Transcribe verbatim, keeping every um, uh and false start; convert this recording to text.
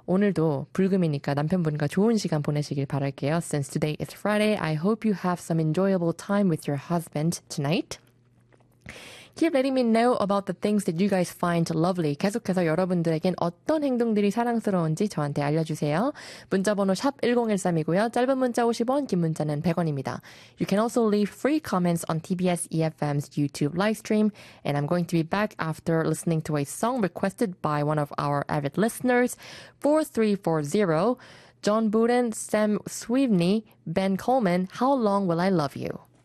오늘도 불금이니까 남편분과 좋은 시간 보내시길 바랄게요. Since today is Friday, I hope you have some enjoyable time with your husband tonight. Keep letting me know about the things that you guys find lovely. 계속해서 여러분들에겐 어떤 행동들이 사랑스러운지 저한테 알려주세요. 문자번호 샵 일공일삼이고요. 짧은 문자 오십 원, 긴 문자는 백 원입니다. You can also leave free comments on 티비에스 이에프엠's YouTube livestream. And I'm going to be back after listening to a song requested by one of our avid listeners, four three four zero, John Buden, Sam Sweeney, Ben Coleman, How Long Will I Love You?